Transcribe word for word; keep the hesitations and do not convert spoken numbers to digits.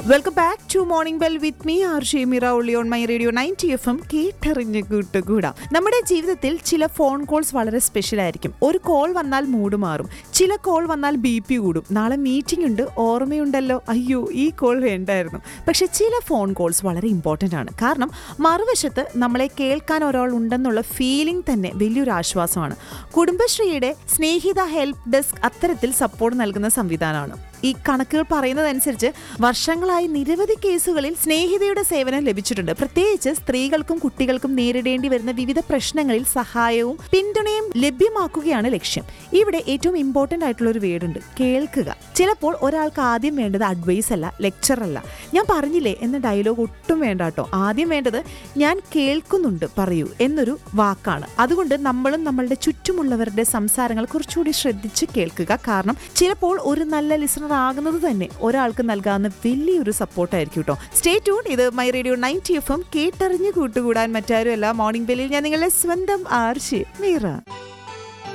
Welcome back to morning bell with me R ഷേ മിറ ഒളി on my radio ninety F M കേട്ടറിഞ്ഞ് കൂട്ടുകൂടാം. നമ്മുടെ ജീവിതത്തിൽ ചില ഫോൺ കോൾസ് വളരെ സ്പെഷ്യൽ ആയിരിക്കും. ഒരു കോൾ വന്നാൽ മൂഡ് മാറും, ചില കോൾ വന്നാൽ ബി പി കൂടും. നാളെ മീറ്റിംഗ് ഉണ്ട്, ഓർമ്മയുണ്ടല്ലോ, അയ്യോ ഈ കോൾ വേണ്ടായിരുന്നു. പക്ഷെ ചില ഫോൺ കോൾസ് വളരെ ഇമ്പോർട്ടൻ്റ് ആണ്. കാരണം മറുവശത്ത് നമ്മളെ കേൾക്കാൻ ഒരാൾ ഉണ്ടെന്നുള്ള ഫീലിംഗ് തന്നെ വലിയൊരു ആശ്വാസമാണ്. കുടുംബശ്രീയുടെ സ്നേഹിത ഹെൽപ്പ് ഡെസ്ക് അത്തരത്തിൽ സപ്പോർട്ട് നൽകുന്ന സംവിധാനമാണ്. ഈ കണക്കുകൾ പറയുന്നതനുസരിച്ച് വർഷങ്ങളായി നിരവധി കേസുകളിൽ സ്നേഹിതയുടെ സേവനം ലഭിച്ചിട്ടുണ്ട്. പ്രത്യേകിച്ച് സ്ത്രീകൾക്കും കുട്ടികൾക്കും നേരിടേണ്ടി വരുന്ന വിവിധ പ്രശ്നങ്ങളിൽ സഹായവും പിന്തുണയും ലഭ്യമാക്കുകയാണ് ലക്ഷ്യം. ഇവിടെ ഏറ്റവും ഇമ്പോർട്ടൻ്റ് ആയിട്ടുള്ള ഒരു വേർഡുണ്ട്, കേൾക്കുക. ചിലപ്പോൾ ഒരാൾക്ക് ആദ്യം വേണ്ടത് അഡ്വൈസ് അല്ല, ലെക്ചർ അല്ല, ഞാൻ പറഞ്ഞില്ലേ എന്ന ഡയലോഗ് ഒട്ടും വേണ്ട കേട്ടോ. ആദ്യം വേണ്ടത് ഞാൻ കേൾക്കുന്നുണ്ട് പറയൂ എന്നൊരു വാക്കാണ്. അതുകൊണ്ട് നമ്മളും നമ്മളുടെ ചുറ്റുമുള്ളവരുടെ സംസാരങ്ങൾ കുറച്ചുകൂടി ശ്രദ്ധിച്ച് കേൾക്കുക. കാരണം ചിലപ്പോൾ ഒരു നല്ല ലിസണർ ആകുന്നത് തന്നെ ഒരാൾക്ക് നൽകാവുന്ന വലിയൊരു സപ്പോർട്ടായിരിക്കും കേട്ടോ. Stay tune. ഇത് my radio ninety F M കേട്ടറിഞ്ഞ് കൂട്ടുകൂടാൻ മറ്റാരുമല്ല, മോർണിംഗ് ബെല്ലിൽ ഞാൻ നിങ്ങളുടെ സ്വന്തം ആർഷി മീറ.